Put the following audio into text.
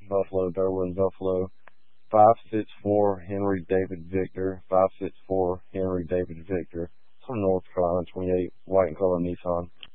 Buffalo, Derwin, Buffalo. 564 Henry David Victor. 564 Henry David Victor. From North Carolina, 28, white and color Nissan.